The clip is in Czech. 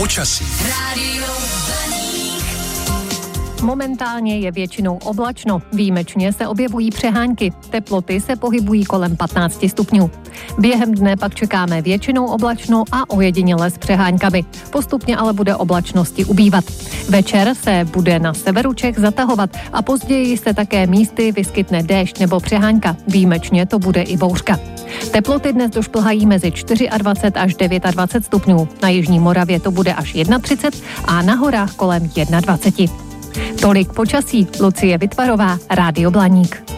Počasí. Momentálně je většinou oblačno. Výjimečně se objevují přehánky. Teploty se pohybují kolem 15 stupňů. Během dne pak čekáme většinou oblačno a ojediněle s přeháňkami. Postupně ale bude oblačnosti ubývat. Večer se bude na severu Čech zatahovat a později se také místy vyskytne déšť nebo přehánka. Výjimečně to bude i bouřka. Teploty dnes došplhají mezi 24 až 29 stupňů. Na jižní Moravě to bude až 31 a na horách kolem 21. Tolik počasí. Lucie Vytvarová, Rádio Blaník.